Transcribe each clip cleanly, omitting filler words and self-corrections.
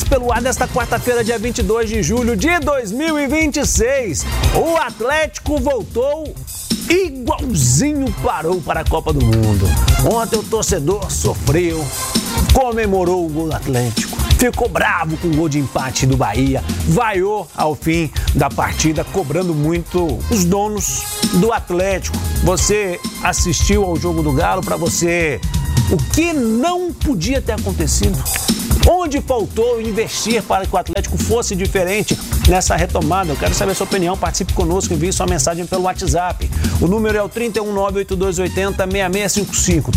pelo Ar desta quarta-feira, dia 22 de julho de 2026. O Atlético voltou igualzinho parou para a Copa do Mundo. Ontem o torcedor sofreu, comemorou o gol do Atlético, ficou bravo com o gol de empate do Bahia, vaiou ao fim da partida, cobrando muito os donos do Atlético. Você assistiu ao jogo do Galo, para você, o que não podia ter acontecido? Onde faltou investir para que o Atlético fosse diferente nessa retomada? Eu quero saber a sua opinião. Participe conosco, envie sua mensagem pelo WhatsApp. O número é o 3198280-6655.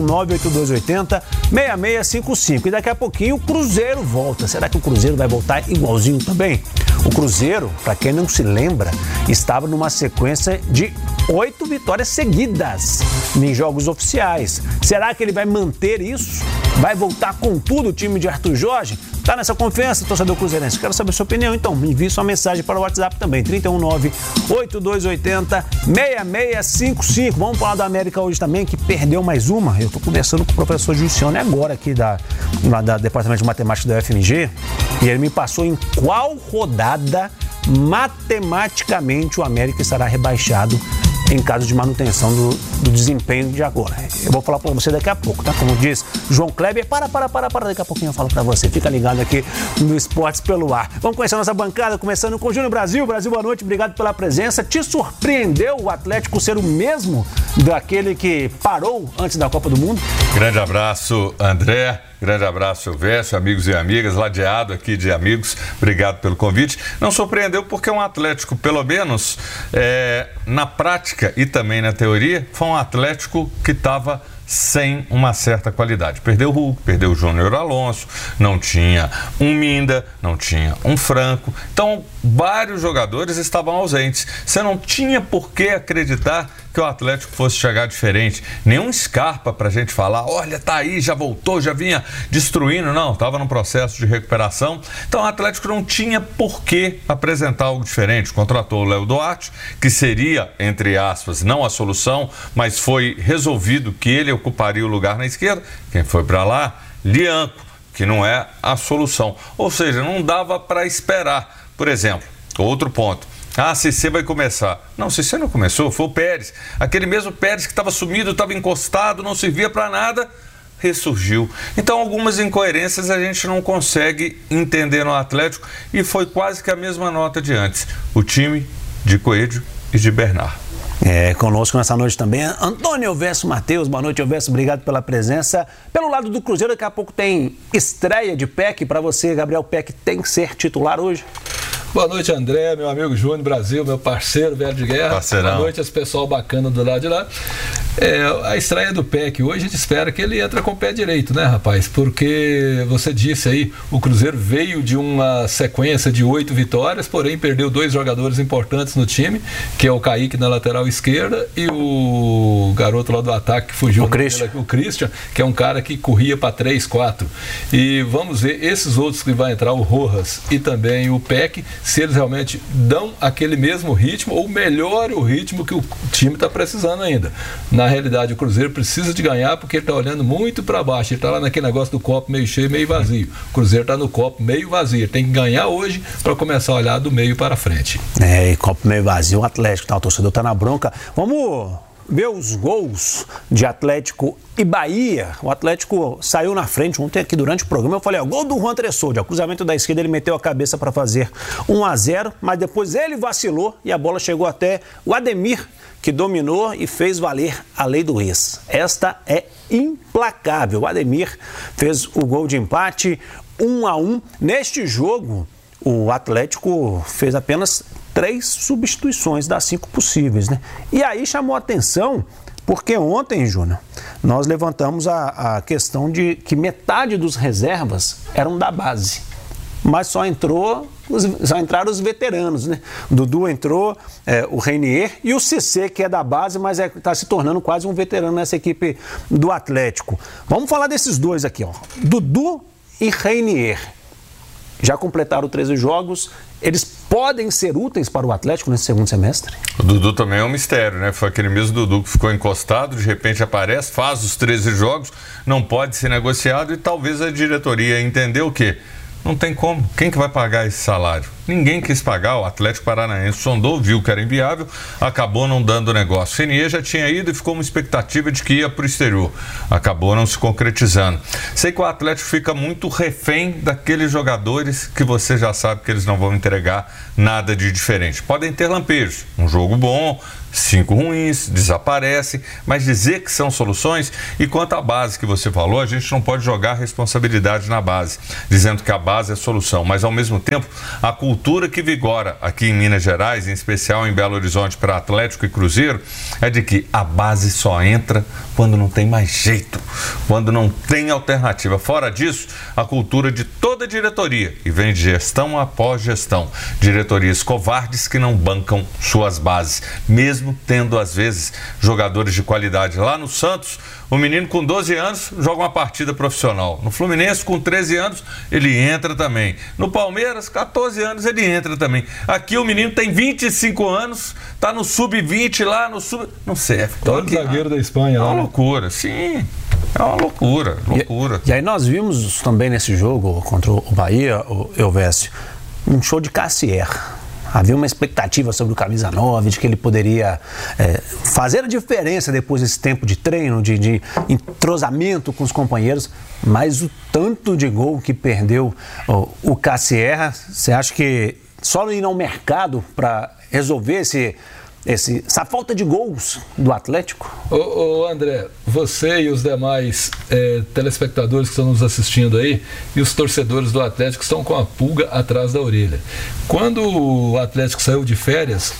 3198280-6655. E daqui a pouquinho o Cruzeiro volta. Será que o Cruzeiro vai voltar igualzinho também? O Cruzeiro, para quem não se lembra, estava numa sequência de 8 vitórias seguidas em jogos oficiais. Será que ele vai manter isso? Vai voltar com tudo o time de Arthur Jorge? Tá nessa confiança, torcedor cruzeirense? Quero saber a sua opinião, então envie sua mensagem para o WhatsApp também, 3198280-6655. Vamos falar da América hoje também, que perdeu mais uma. Eu estou conversando com o professor Gilcione agora aqui da Departamento de Matemática da UFMG, e ele me passou em qual rodada matematicamente o América estará rebaixado em caso de manutenção do desempenho de agora. Eu vou falar para você daqui a pouco, tá? Como diz João Kleber, para, daqui a pouquinho eu falo para você. Fica ligado aqui no Esportes pelo Ar. Vamos conhecer a nossa bancada, começando com o Júnior Brasil. Brasil, boa noite, obrigado pela presença. Te surpreendeu o Atlético ser o mesmo daquele que parou antes da Copa do Mundo? Grande abraço, André. Grande abraço, Silvécio, amigos e amigas, ladeado aqui de amigos, obrigado pelo convite. Não surpreendeu porque é um Atlético, pelo menos na prática e também na teoria, foi um Atlético que estava sem uma certa qualidade. Perdeu o Hulk, perdeu o Júnior Alonso, não tinha um Minda, não tinha um Franco. Então, vários jogadores estavam ausentes. Você não tinha por que acreditar que o Atlético fosse chegar diferente. Nenhum Scarpa pra gente falar, olha, tá aí, já voltou, já vinha destruindo. Não, estava num processo de recuperação. Então, o Atlético não tinha por que apresentar algo diferente. Contratou o Léo Duarte, que seria, entre aspas, não a solução, mas foi resolvido que ele ocuparia o lugar na esquerda. Quem foi para lá? Lianco, que não é a solução. Ou seja, não dava para esperar. Por exemplo, outro ponto. Cissé vai começar. Não, Cissé não começou, foi o Pérez. Aquele mesmo Pérez que estava sumido, estava encostado, não servia para nada, ressurgiu. Então, algumas incoerências a gente não consegue entender no Atlético e foi quase que a mesma nota de antes. O time de Coelho e de Bernard. Conosco nessa noite também, Antônio Elvésio Matheus. Boa noite, Elvésio, obrigado pela presença. Pelo lado do Cruzeiro, daqui a pouco tem estreia de Peck. Para você, Gabriel, Peck tem que ser titular hoje? Boa noite, André, meu amigo Júnior Brasil, meu parceiro, velho de guerra. Parceirão. Boa noite, esse pessoal bacana do lado de lá. A estreia do Peck hoje, a gente espera que ele entre com o pé direito, né, rapaz? Porque você disse aí, o Cruzeiro veio de uma sequência de 8 vitórias, porém perdeu 2 jogadores importantes no time, que é o Kaique na lateral esquerda e o garoto lá do ataque que fugiu, o Christian, que é um cara que corria para 3, 4. E vamos ver esses outros que vai entrar, o Rojas e também o Peck, se eles realmente dão aquele mesmo ritmo ou melhore o ritmo que o time está precisando ainda. Na realidade, o Cruzeiro precisa de ganhar porque ele está olhando muito para baixo. Ele está lá naquele negócio do copo meio cheio, meio vazio. O Cruzeiro está no copo meio vazio. Ele tem que ganhar hoje para começar a olhar do meio para frente. E copo meio vazio, o Atlético, tá? O torcedor está na bronca. Vamos ver os gols de Atlético e Bahia. O Atlético saiu na frente ontem aqui durante o programa. Eu falei, gol do Juan Tressoldi, cruzamento da esquerda, ele meteu a cabeça para fazer 1-0, mas depois ele vacilou e a bola chegou até o Ademir, que dominou e fez valer a lei do ex. Esta é implacável. O Ademir fez o gol de empate, 1-1. Neste jogo, o Atlético fez apenas 3 substituições das 5 possíveis, né? E aí chamou a atenção porque ontem, Júnior, nós levantamos a questão de que metade dos reservas eram da base, mas só entraram os veteranos, né? O Dudu entrou, o Reinier e o Cissé, que é da base, mas está se tornando quase um veterano nessa equipe do Atlético. Vamos falar desses dois aqui, ó. Dudu e Reinier já completaram 13 jogos. Eles podem ser úteis para o Atlético nesse segundo semestre? O Dudu também é um mistério, né? Foi aquele mesmo Dudu que ficou encostado, de repente aparece, faz os 13 jogos, não pode ser negociado e talvez a diretoria entendeu o quê? Não tem como. Quem que vai pagar esse salário? Ninguém quis pagar. O Atlético Paranaense sondou, viu que era inviável, acabou não dando negócio. O CNE já tinha ido e ficou uma expectativa de que ia para o exterior. Acabou não se concretizando. Sei que o Atlético fica muito refém daqueles jogadores que você já sabe que eles não vão entregar nada de diferente. Podem ter lampejos, um jogo bom, 5 ruins, desaparecem, mas dizer que são soluções. E quanto à base que você falou, a gente não pode jogar responsabilidade na base, dizendo que a base é a solução, mas ao mesmo tempo a cultura que vigora aqui em Minas Gerais, em especial em Belo Horizonte para Atlético e Cruzeiro, é de que a base só entra quando não tem mais jeito, quando não tem alternativa. Fora disso, a cultura de toda diretoria, e vem de gestão após gestão, diretorias covardes que não bancam suas bases, mesmo tendo às vezes jogadores de qualidade. Lá no Santos, o menino com 12 anos joga uma partida profissional. No Fluminense, com 13 anos, ele entra também. No Palmeiras, 14 anos, ele entra também. Aqui o menino tem 25 anos, tá no sub-20 lá, no sub... Não serve. Todo zagueiro da Espanha. É uma loucura, sim. É uma loucura. E aí nós vimos também nesse jogo contra o Bahia, o Elvésio, um show de Cassier. Havia uma expectativa sobre o camisa 9, de que ele poderia fazer a diferença depois desse tempo de treino, de entrosamento com os companheiros, mas o tanto de gol que perdeu o Cassier, você acha que só ir ao mercado para resolver essa falta de gols do Atlético? Ô André, você e os demais telespectadores que estão nos assistindo aí e os torcedores do Atlético estão com a pulga atrás da orelha. Quando o Atlético saiu de férias,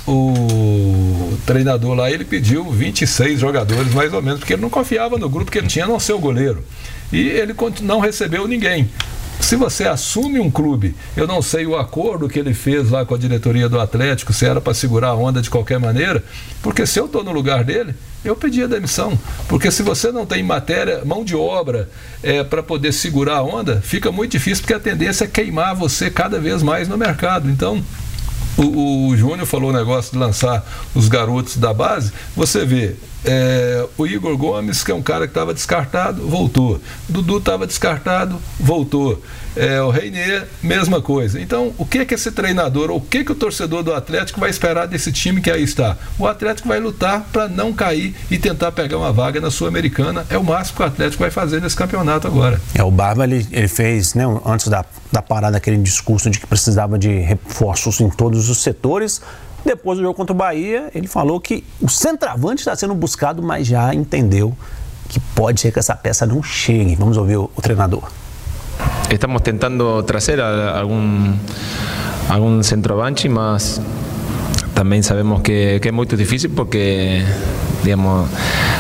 o treinador lá, ele pediu 26 jogadores mais ou menos, porque ele não confiava no grupo que ele tinha, a não ser o goleiro. E ele não recebeu ninguém. Se você assume um clube, eu não sei o acordo que ele fez lá com a diretoria do Atlético, se era para segurar a onda de qualquer maneira, porque se eu estou no lugar dele, eu pedi a demissão. Porque se você não tem mão de obra para poder segurar a onda, fica muito difícil, porque a tendência é queimar você cada vez mais no mercado. Então, o Júnior falou o negócio de lançar os garotos da base. Você vê, o Igor Gomes, que é um cara que estava descartado, voltou. Dudu estava descartado, voltou. O Reinier, mesma coisa. Então, o que esse treinador, ou o que o torcedor do Atlético vai esperar desse time que aí está? O Atlético vai lutar para não cair e tentar pegar uma vaga na Sul-Americana. É o máximo que o Atlético vai fazer nesse campeonato agora. O Barba, ele fez, né, antes da parada, aquele discurso de que precisava de reforços em todos os setores. Depois do jogo contra o Bahia, ele falou que o centroavante está sendo buscado, mas já entendeu que pode ser que essa peça não chegue. Vamos ouvir o treinador. Estamos tentando trazer algum centroavante, mas também sabemos que é muito difícil porque, digamos,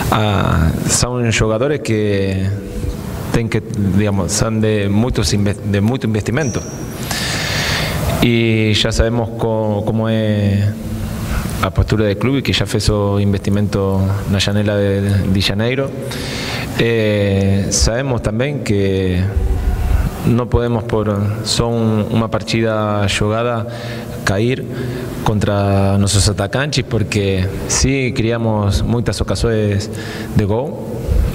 são jogadores que têm que, digamos, são de muito investimento. E já sabemos como é a postura do clube, que já fez o investimento na janela de janeiro. Sabemos também que não podemos, por só uma partida jogada, cair contra nossos atacantes, porque sim, criamos muitas ocasiões de gol.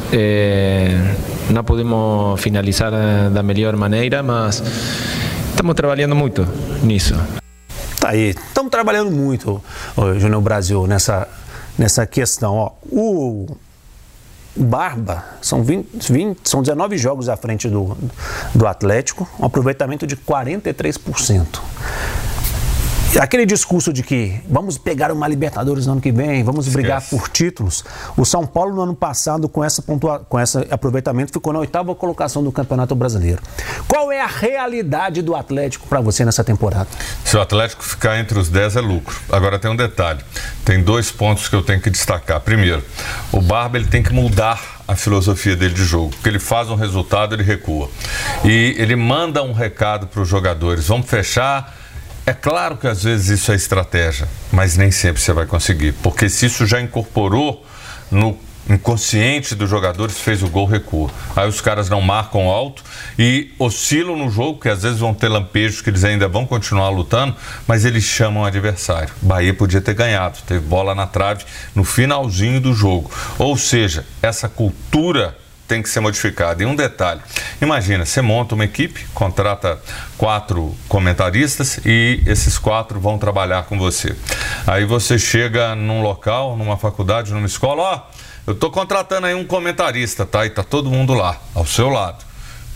Não podemos finalizar da melhor maneira, mas estamos trabalhando muito nisso. Tá aí, estamos trabalhando muito, Júnior Brasil, nessa questão. O Barba, são 19 jogos à frente do Atlético, um aproveitamento de 43%. Aquele discurso de que vamos pegar uma Libertadores no ano que vem, vamos brigar por títulos. O São Paulo, no ano passado, com esse aproveitamento, ficou na 8ª colocação do Campeonato Brasileiro. Qual é a realidade do Atlético para você nessa temporada? Se o Atlético ficar entre os 10 é lucro. Agora tem um detalhe, tem 2 pontos que eu tenho que destacar. Primeiro, o Barba, ele tem que mudar a filosofia dele de jogo, porque ele faz um resultado, ele recua. E ele manda um recado para os jogadores, vamos fechar. É claro que às vezes isso é estratégia, mas nem sempre você vai conseguir, porque se isso já incorporou no inconsciente dos jogadores, fez o gol, recua. Aí os caras não marcam alto e oscilam no jogo, que às vezes vão ter lampejos que eles ainda vão continuar lutando, mas eles chamam o adversário. Bahia podia ter ganhado, teve bola na trave no finalzinho do jogo. Ou seja, essa cultura tem que ser modificada. E um detalhe, imagina, você monta uma equipe, contrata 4 comentaristas e esses 4 vão trabalhar com você. Aí você chega num local, numa faculdade, numa escola, eu estou contratando aí um comentarista, tá? E tá todo mundo lá, ao seu lado.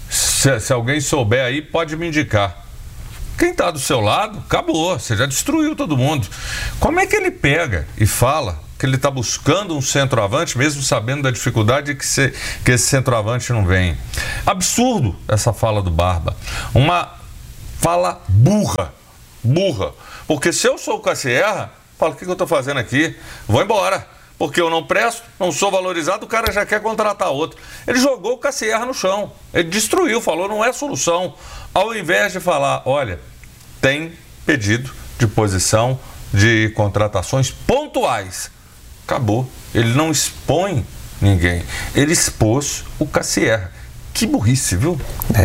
Se alguém souber aí, pode me indicar. Quem está do seu lado, acabou, você já destruiu todo mundo. Como é que ele pega e fala que ele está buscando um centroavante, mesmo sabendo da dificuldade que esse centroavante não vem? Absurdo essa fala do Barba. Uma fala burra. Porque se eu sou o Cassierra, falo, o que eu estou fazendo aqui? Vou embora. Porque eu não presto, não sou valorizado, o cara já quer contratar outro. Ele jogou o Cassierra no chão. Ele destruiu, falou, não é solução. Ao invés de falar, olha, tem pedido de posição de contratações pontuais. Acabou. Ele não expõe ninguém. Ele expôs o Cassierra. Que burrice, viu?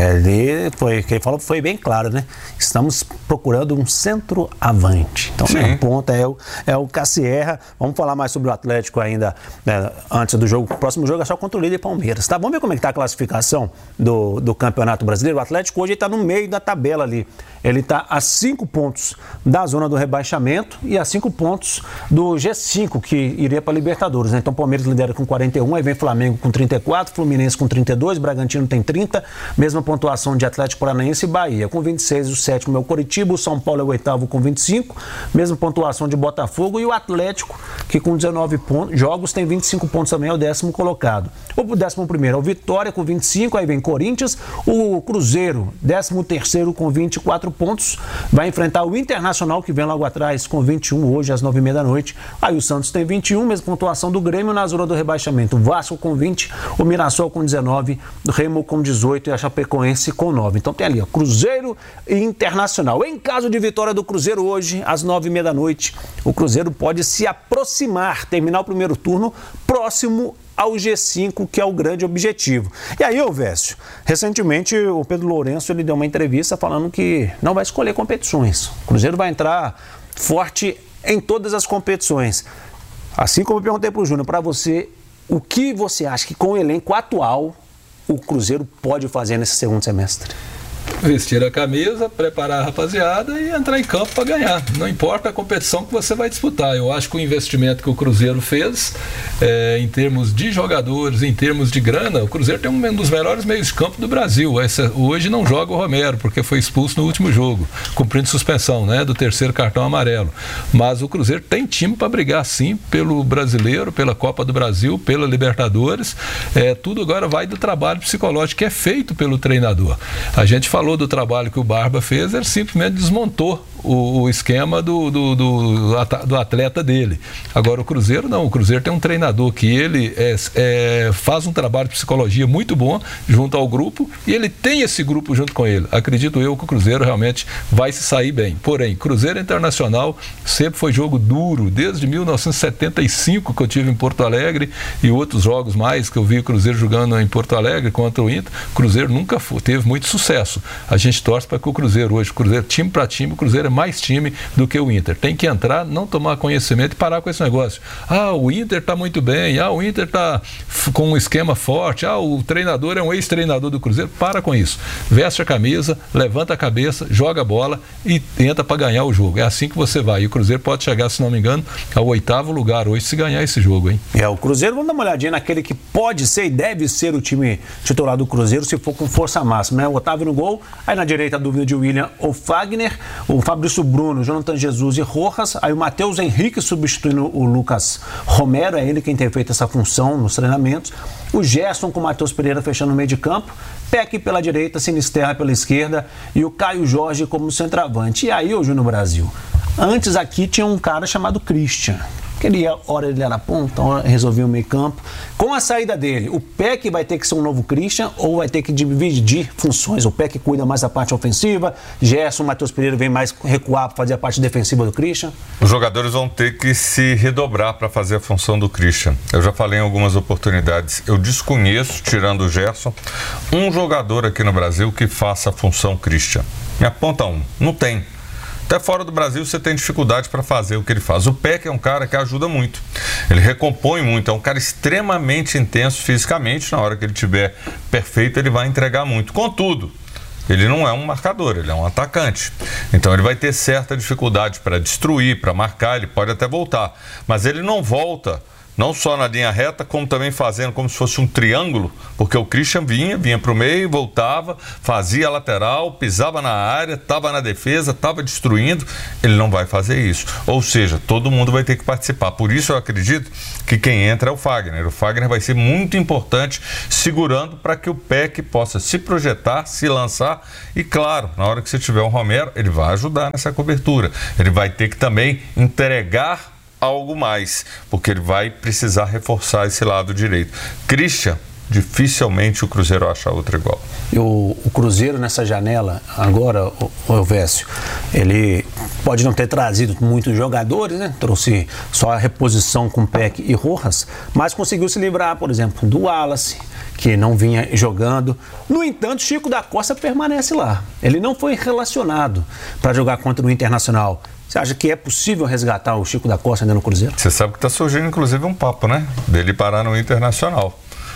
Quem falou foi bem claro, né? Estamos procurando um centroavante. Então, o ponto é o Cassierra. Vamos falar mais sobre o Atlético ainda, né, antes do jogo. O próximo jogo é só contra o líder Palmeiras, tá? Vamos ver como é que tá a classificação do Campeonato Brasileiro. O Atlético hoje está no meio da tabela ali. Ele está a 5 pontos da zona do rebaixamento e a 5 pontos do G5, que iria para a Libertadores, né? Então, o Palmeiras lidera com 41, aí vem Flamengo com 34, Fluminense com 32, Bragantino tem 30, mesma pontuação de Atlético Paranaense e Bahia. Com 26, o 7º é o Coritiba, o São Paulo é o 8º com 25, mesma pontuação de Botafogo, e o Atlético, que com 19 jogos tem 25 pontos também, é o 10º colocado. O 11º é o Vitória com 25, aí vem Corinthians, o Cruzeiro, 13º com 24 pontos, vai enfrentar o Internacional, que vem logo atrás com 21, hoje às 9h30 da noite. Aí o Santos tem 21, mesma pontuação do Grêmio na zona do rebaixamento. O Vasco com 20, o Mirassol com 19, o Remo com 18 e a Chapecoense com 9. Então tem ali, ó, Cruzeiro e Internacional. Em caso de vitória do Cruzeiro hoje, às 9h30 da noite, o Cruzeiro pode se aproximar, terminar o primeiro turno próximo ao G5, que é o grande objetivo. E aí, Vécio, recentemente o Pedro Lourenço ele deu uma entrevista falando que não vai escolher competições. O Cruzeiro vai entrar forte em todas as competições. Assim como eu perguntei para o Júnior, para você, o que você acha que com o elenco atual o Cruzeiro pode fazer nesse segundo semestre? Vestir a camisa, preparar a rapaziada e entrar em campo para ganhar. Não importa a competição que você vai disputar. Eu acho que o investimento que o Cruzeiro fez, em termos de jogadores, em termos de grana, o Cruzeiro tem um dos melhores meios de campo do Brasil. Hoje não joga o Romero, porque foi expulso no último jogo, cumprindo suspensão, né, do 3º cartão amarelo. Mas o Cruzeiro tem time para brigar sim pelo Brasileiro, pela Copa do Brasil, pela Libertadores. Tudo agora vai do trabalho psicológico que é feito pelo treinador. A gente falou do trabalho que o Barba fez, ele simplesmente desmontou o esquema do atleta dele. Agora o Cruzeiro não, o Cruzeiro tem um treinador que ele faz um trabalho de psicologia muito bom junto ao grupo e ele tem esse grupo junto com ele. Acredito eu que o Cruzeiro realmente vai se sair bem. Porém, Cruzeiro Internacional sempre foi jogo duro, desde 1975 que eu tive em Porto Alegre e outros jogos mais que eu vi o Cruzeiro jogando em Porto Alegre contra o Inter. O Cruzeiro nunca teve muito sucesso. A gente torce para que o Cruzeiro hoje, Cruzeiro time para time, o Cruzeiro é mais time do que o Inter. Tem que entrar, não tomar conhecimento e parar com esse negócio. O Inter está muito bem, o Inter está com um esquema forte, o treinador é um ex-treinador do Cruzeiro. Para com isso. Veste a camisa, levanta a cabeça, joga a bola e tenta para ganhar o jogo. É assim que você vai. E o Cruzeiro pode chegar, se não me engano, ao 8º lugar hoje se ganhar esse jogo, hein? O Cruzeiro, vamos dar uma olhadinha naquele que pode ser e deve ser o time titular do Cruzeiro se for com força máxima, né? O Otávio no gol, aí na direita a dúvida de William ou Fagner, o Fabrício Bruno, Jonathan Jesus e Rojas, aí o Matheus Henrique substituindo o Lucas Romero, é ele quem tem feito essa função nos treinamentos, o Gerson com o Matheus Pereira fechando o meio de campo, Peck pela direita, Sinisterra pela esquerda e o Caio Jorge como centroavante. E aí, ô Júnior Brasil, antes aqui tinha um cara chamado Christian, hora ele era ponta, hora resolvia o meio campo. Com a saída dele, o Peck vai ter que ser um novo Christian ou vai ter que dividir funções? O Peck cuida mais da parte ofensiva, Gerson, Matheus Pereira vem mais recuar para fazer a parte defensiva do Christian? Os jogadores vão ter que se redobrar para fazer a função do Christian. Eu já falei em algumas oportunidades. Eu desconheço, tirando o Gerson, um jogador aqui no Brasil que faça a função Christian. Me aponta um. Não tem. Até fora do Brasil você tem dificuldade para fazer o que ele faz. O Peck é um cara que ajuda muito. Ele recompõe muito, é um cara extremamente intenso fisicamente. Na hora que ele estiver perfeito, ele vai entregar muito. Contudo, ele não é um marcador, ele é um atacante. Então ele vai ter certa dificuldade para destruir, para marcar, ele pode até voltar. Mas ele não volta não só na linha reta, como também fazendo como se fosse um triângulo, porque o Christian vinha para o meio, voltava, fazia a lateral, pisava na área, estava na defesa, estava destruindo. Ele não vai fazer isso. Ou seja, todo mundo vai ter que participar. Por isso eu acredito que quem entra é o Fagner. O Fagner vai ser muito importante, segurando para que o Peck possa se projetar, se lançar e, claro, na hora que você tiver o Romero, ele vai ajudar nessa cobertura. Ele vai ter que também entregar algo mais, porque ele vai precisar reforçar esse lado direito. Christian, dificilmente o Cruzeiro acha outra igual. E o Cruzeiro nessa janela, agora, o Elvésio, ele pode não ter trazido muitos jogadores, né? Trouxe só a reposição com Peck e Rojas, mas conseguiu se livrar, por exemplo, do Wallace, que não vinha jogando. No entanto, Chico da Costa permanece lá. Ele não foi relacionado para jogar contra o Internacional. Você acha que é possível resgatar o Chico da Costa ainda no Cruzeiro? Você sabe que está surgindo, inclusive, um papo, né? Dele parar no Internacional.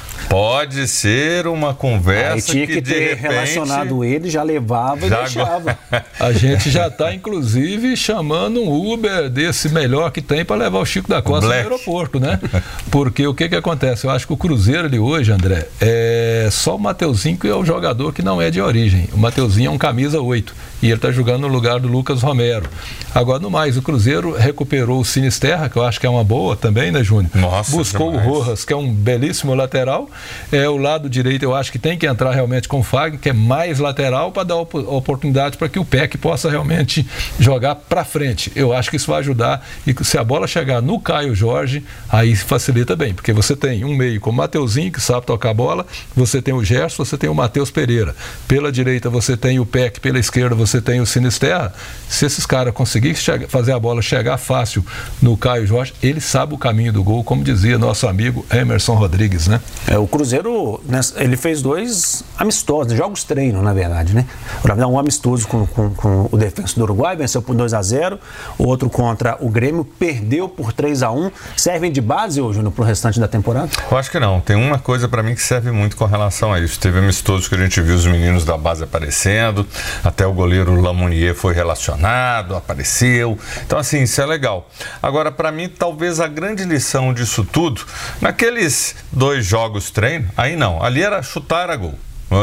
Pode ser uma conversa aí tinha que ter repente, relacionado ele, já levava e deixava. A gente já está, inclusive, chamando um Uber desse melhor que tem para levar o Chico da Costa no aeroporto, né? Porque o que acontece? Eu acho que o Cruzeiro ali hoje, André, é só o Mateuzinho que é o jogador que não é de origem. O Mateuzinho é um camisa 8 e ele está jogando no lugar do Lucas Romero. Agora, no mais, o Cruzeiro recuperou o Sinisterra, que eu acho que é uma boa também, né, Júnior? Nossa, buscou demais. o Rojas, que é um belíssimo lateral. O lado direito eu acho que tem que entrar realmente com o Fagner, que é mais lateral, para dar oportunidade para que o Peck possa realmente jogar para frente. Eu acho que isso vai ajudar, e se a bola chegar no Caio Jorge, aí facilita bem, porque você tem um meio como o Mateuzinho, que sabe tocar a bola, você tem o Gerson, você tem o Matheus Pereira. Pela direita você tem o Peck, pela esquerda você tem o Sinisterra. Se esses caras conseguirem fazer a bola chegar fácil no Caio Jorge, ele sabe o caminho do gol, como dizia nosso amigo Emerson Rodrigues, né? O Cruzeiro, ele fez 2 amistosos, jogos treino, na verdade, né? Um amistoso com o Defensa do Uruguai, venceu por 2-0, o outro contra o Grêmio, perdeu por 3-1. Servem de base, Júnior, para o restante da temporada? Eu acho que não. Tem uma coisa para mim que serve muito com relação a isso. Teve amistoso que a gente viu os meninos da base aparecendo, até o goleiro Lamounier foi relacionado, apareceu. Então, assim, isso é legal. Agora, para mim, talvez a grande lição disso tudo, naqueles 2 jogos treino, aí não, ali era chutar, era gol.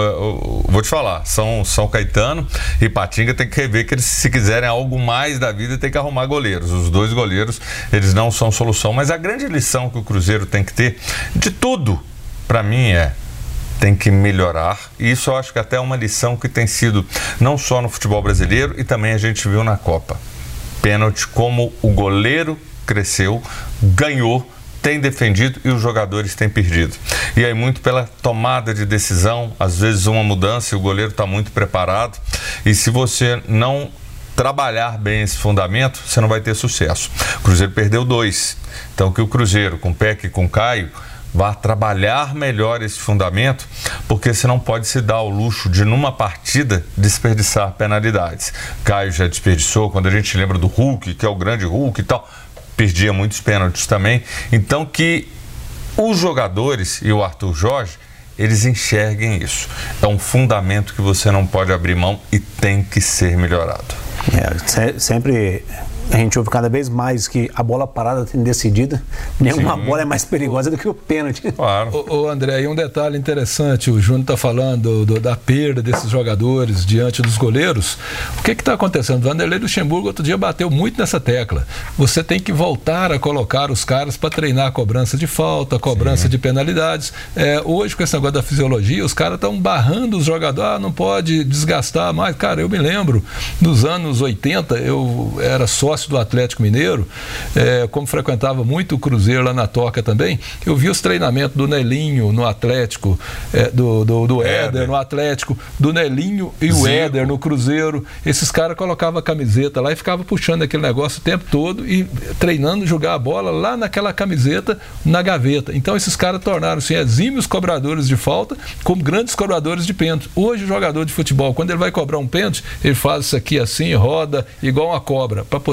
Vou te falar, São Caetano e Patinga tem que rever que eles, se quiserem algo mais da vida, tem que arrumar goleiros. Os 2 goleiros, eles não são solução, mas a grande lição que o Cruzeiro tem que ter de tudo, para mim, tem que melhorar. E isso eu acho que até é uma lição que tem sido não só no futebol brasileiro, e também a gente viu na Copa. Pênalti, como o goleiro cresceu, ganhou, tem defendido e os jogadores têm perdido. E aí muito pela tomada de decisão, às vezes uma mudança e o goleiro está muito preparado. E se você não trabalhar bem esse fundamento, você não vai ter sucesso. O Cruzeiro perdeu 2. Então que o Cruzeiro, com o Peck e com o Caio, vá trabalhar melhor esse fundamento, porque você não pode se dar ao luxo de, numa partida, desperdiçar penalidades. Caio já desperdiçou, quando a gente lembra do Hulk, que é o grande Hulk e tal, perdia muitos pênaltis também. Então que os jogadores e o Arthur Jorge, eles enxerguem isso. É um fundamento que você não pode abrir mão e tem que ser melhorado. Sempre a gente ouve cada vez mais que a bola parada tem decidida. Nenhuma bola é mais perigosa do que o pênalti. Claro. André, e um detalhe interessante, o Júnior está falando da perda desses jogadores diante dos goleiros. O que está acontecendo? O Vanderlei Luxemburgo outro dia bateu muito nessa tecla. Você tem que voltar a colocar os caras para treinar a cobrança de falta, a cobrança de penalidades. Hoje, com esse negócio da fisiologia, os caras estão barrando os jogadores, não pode desgastar mais. Cara, eu me lembro, nos anos 80, eu era sócio do Atlético Mineiro, como frequentava muito o Cruzeiro lá na Toca também, eu vi os treinamentos do Nelinho no Atlético, do Éder no Atlético, do Nelinho e o Éder no Cruzeiro. Esses caras colocavam a camiseta lá e ficavam puxando aquele negócio o tempo todo e treinando jogar a bola lá naquela camiseta, na gaveta. Então esses caras tornaram-se exímios cobradores de falta, como grandes cobradores de pênalti. Hoje o jogador de futebol, quando ele vai cobrar um pênalti, ele faz isso aqui assim, roda igual uma cobra, para poder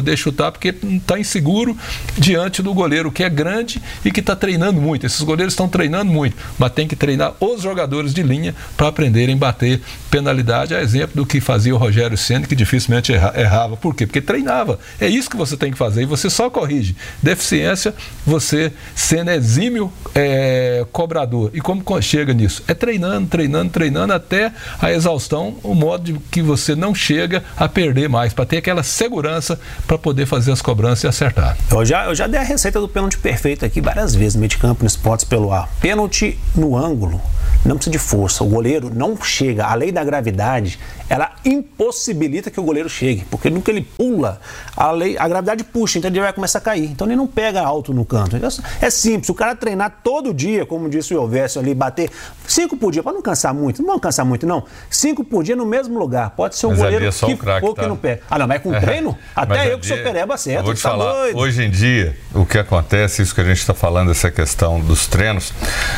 poder chutar, porque está inseguro diante do goleiro que é grande e que está treinando muito. Esses goleiros estão treinando muito, mas tem que treinar os jogadores de linha para aprenderem a bater penalidade, a exemplo do que fazia o Rogério Ceni, que dificilmente errava. Por quê? Porque treinava. É isso que você tem que fazer, e você só corrige deficiência, você sendo exímio cobrador. E como chega nisso? É treinando até a exaustão, o modo de que você não chega a perder mais, para ter aquela segurança para poder fazer as cobranças e acertar. Eu já dei a receita do pênalti perfeito aqui várias vezes no meio de campo, no esportes pelo ar. Pênalti no ângulo, não precisa de força, o goleiro não chega, a lei da gravidade, ela impossibilita que o goleiro chegue, porque no que ele pula, a gravidade puxa, então ele vai começar a cair, então ele não pega alto no canto. É simples, o cara treinar todo dia, como disse o Elvésio ali, bater 5 por dia, para não cansar muito, não vão cansar muito não, 5 por dia no mesmo lugar, pode ser um goleiro que não pega. Ah não, mas com treino, até eu que sou pereba certo. Eu vou te falar, doido. Hoje em dia, o que acontece, isso que a gente está falando, essa questão dos treinos,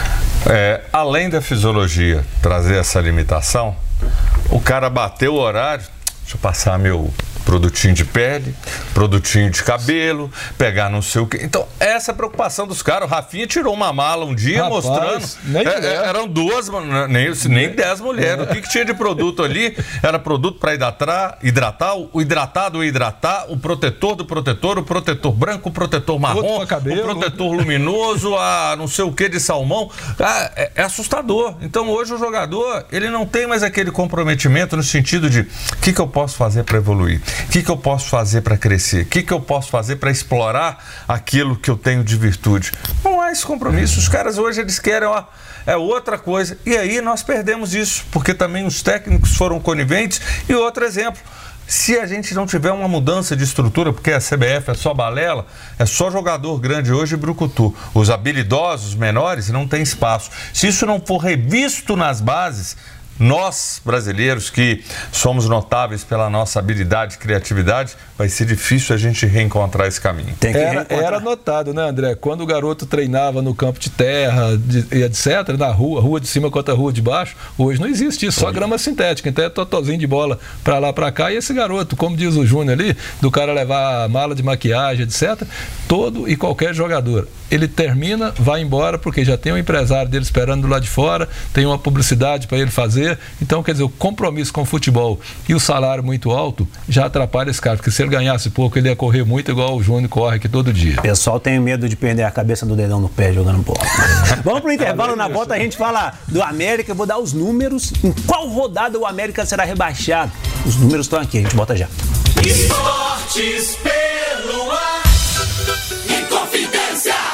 além da fisiologia trazer essa limitação, o cara bateu o horário, deixa eu passar meu produtinho de pele, produtinho de cabelo, pegar não sei o quê. Então, essa é a preocupação dos caras. O Rafinha tirou uma mala um dia, rapaz, mostrando. Eram 2, nem 10 mulheres. O que tinha de produto ali? Era produto para hidratar, o hidratado ou hidratar, o protetor do protetor, o protetor branco, o protetor marrom, cabelo, o protetor luminoso, a não sei o que de salmão. É assustador. Então, hoje o jogador, ele não tem mais aquele comprometimento no sentido de o que eu posso fazer para evoluir? O que eu posso fazer para crescer? O que eu posso fazer para explorar aquilo que eu tenho de virtude? Não há esse compromisso. Os caras hoje, eles querem outra coisa. E aí nós perdemos isso, porque também os técnicos foram coniventes. E outro exemplo, se a gente não tiver uma mudança de estrutura, porque a CBF é só balela, é só jogador grande hoje e brucutu. Os habilidosos, menores, não tem espaço. Se isso não for revisto nas bases, nós, brasileiros, que somos notáveis pela nossa habilidade e criatividade, vai ser difícil a gente reencontrar esse caminho. Era notado, né, André? Quando o garoto treinava no campo de terra, etc., na rua de cima contra a rua de baixo, hoje não existe isso, só grama sintética. Então é totozinho de bola pra lá, pra cá, e esse garoto, como diz o Júnior ali, do cara levar mala de maquiagem, etc., todo e qualquer jogador, ele termina, vai embora, porque já tem um empresário dele esperando do lado de fora, tem uma publicidade para ele fazer. Então, quer dizer, o compromisso com o futebol e o salário muito alto já atrapalha esse cara, porque se ele ganhasse pouco, ele ia correr muito igual o Júnior corre aqui todo dia. O pessoal tem medo de perder a cabeça do dedão no pé jogando bola. Vamos pro intervalo, na volta a gente fala do América, eu vou dar os números, em qual rodada o América será rebaixado. Os números estão aqui, a gente volta já. Esportes pelo ar, Inconfidência.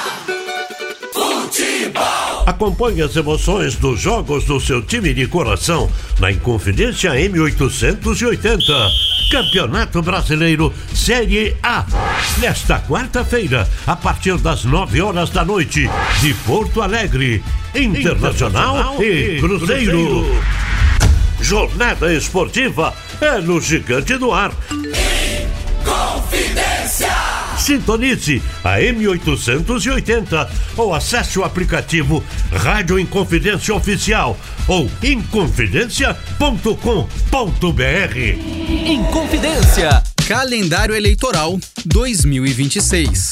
Acompanhe as emoções dos jogos do seu time de coração na Inconfidência M880. Campeonato Brasileiro Série A. Nesta quarta-feira, a partir das 9 horas da noite, de Porto Alegre, Internacional e Cruzeiro. Jornada esportiva é no Gigante do Ar. Inconfidência. Sintonize a M880 ou acesse o aplicativo Rádio Inconfidência Oficial ou inconfidencia.com.br. Inconfidência. Calendário Eleitoral 2026.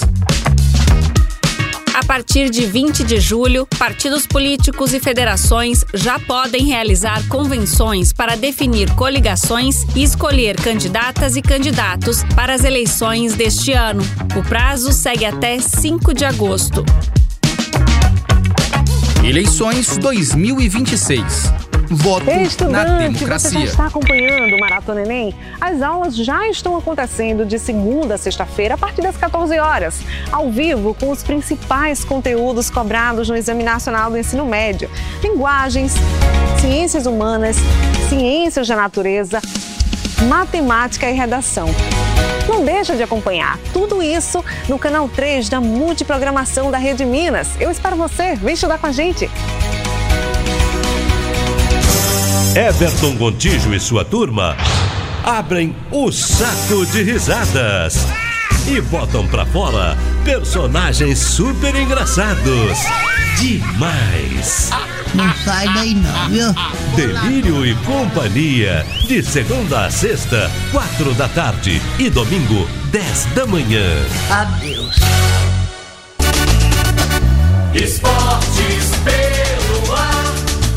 A partir de 20 de julho, partidos políticos e federações já podem realizar convenções para definir coligações e escolher candidatas e candidatos para as eleições deste ano. O prazo segue até 5 de agosto. Eleições 2026. Voto na democracia. Você já está acompanhando o Maratona Enem? As aulas já estão acontecendo de segunda a sexta-feira, a partir das 14 horas, ao vivo, com os principais conteúdos cobrados no Exame Nacional do Ensino Médio: linguagens, ciências humanas, ciências da natureza, matemática e redação. Não deixa de acompanhar tudo isso no canal 3 da Multiprogramação da Rede Minas. Eu espero você, vem estudar com a gente. Everton Gontijo e sua turma abrem o saco de risadas e botam pra fora personagens super engraçados. Demais! Não sai daí não, viu? Delírio e Companhia, de segunda a sexta, 4 da tarde e domingo, 10 da manhã. Adeus. Esportes pelo ar.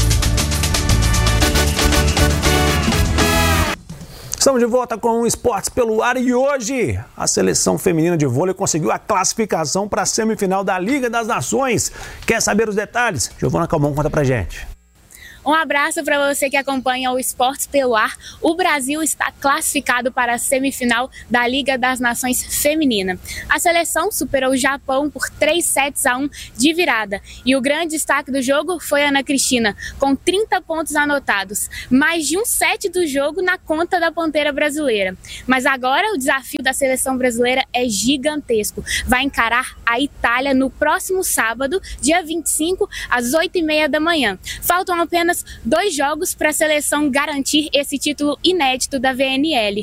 Estamos de volta com o Esportes pelo Ar e hoje a seleção feminina de vôlei conseguiu a classificação para a semifinal da Liga das Nações. Quer saber os detalhes? Giovana Calmon conta pra gente. Um abraço para você que acompanha o Esportes pelo Ar. O Brasil está classificado para a semifinal da Liga das Nações Feminina. A seleção superou o Japão por 3-1 de virada. E o grande destaque do jogo foi a Ana Cristina, com 30 pontos anotados. Mais de um set do jogo na conta da ponteira brasileira. Mas agora o desafio da seleção brasileira é gigantesco. Vai encarar a Itália no próximo sábado, dia 25, às 8h30 da manhã. Faltam apenas 2 jogos para a seleção garantir esse título inédito da VNL.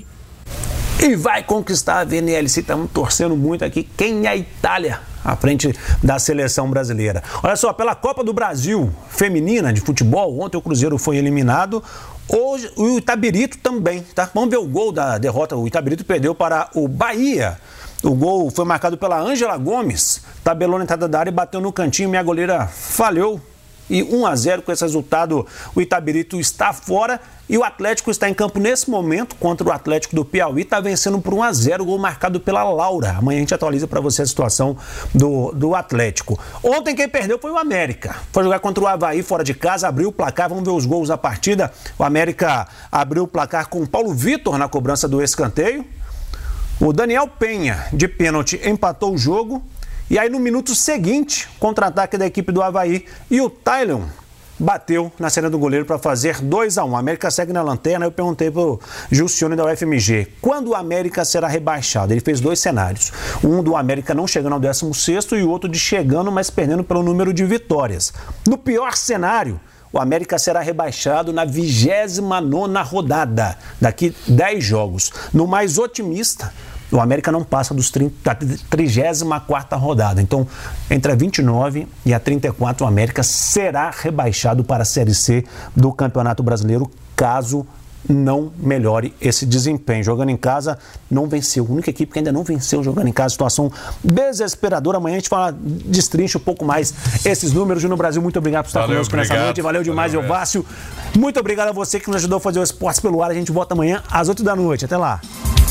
E vai conquistar a VNL, estamos torcendo muito aqui. Quem é a Itália à frente da seleção brasileira? Olha só, pela Copa do Brasil feminina de futebol, ontem o Cruzeiro foi eliminado. Hoje o Itabirito também, tá? Vamos ver o gol da derrota. O Itabirito perdeu para o Bahia. O gol foi marcado pela Ângela Gomes. Tabelou na entrada da área e bateu no cantinho. Minha goleira falhou. E 1-0 com esse resultado, o Itabirito está fora e o Atlético está em campo nesse momento contra o Atlético do Piauí, está vencendo por 1-0, gol marcado pela Laura. Amanhã a gente atualiza para você a situação do Atlético. Ontem quem perdeu foi o América, foi jogar contra o Avaí fora de casa, abriu o placar, vamos ver os gols da partida. O América abriu o placar com o Paulo Vitor na cobrança do escanteio, o Daniel Penha de pênalti empatou o jogo. E aí no minuto seguinte, contra-ataque da equipe do Avaí e o Tylon bateu na cena do goleiro para fazer 2-1. A América segue na lanterna. Eu perguntei pro Gilcione da UFMG, quando o América será rebaixado? Ele fez 2 cenários. Um do América não chegando ao 16º e o outro de chegando, mas perdendo pelo número de vitórias. No pior cenário, o América será rebaixado na 29ª rodada, daqui 10 jogos. No mais otimista, o América não passa da 34ª rodada. Então, entre a 29 e a 34, o América será rebaixado para a Série C do Campeonato Brasileiro, caso não melhore esse desempenho. Jogando em casa, não venceu. A única equipe que ainda não venceu jogando em casa. Situação desesperadora. Amanhã a gente destrincha um pouco mais esses números. E no Brasil, muito obrigado por estar conosco nessa noite. Valeu demais, Elvácio. Muito obrigado a você que nos ajudou a fazer o Esportes pelo Ar. A gente volta amanhã às 8 da noite. Até lá.